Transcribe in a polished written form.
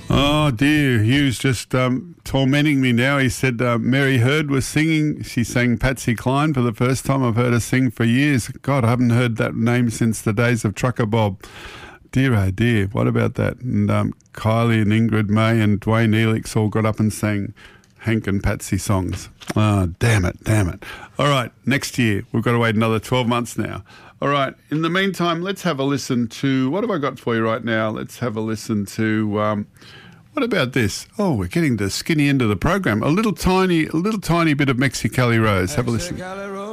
Oh, dear. Hugh's just tormenting me now. He said Mary Heard was singing. She sang Patsy Cline for the first time. I've heard her sing for years. God, I haven't heard that name since the days of Trucker Bob. Dear, oh dear. What about that? And Kylie and Ingrid May and Dwayne Elix all got up and sang Hank and Patsy songs. Oh, damn it. All right, next year. We've got to wait another 12 months now. All right, in the meantime, let's have a listen to, what have I got for you right now? Let's have a listen to, what about this? Oh, we're getting the skinny end of the program. A little tiny bit of Mexicali Rose. Have a listen.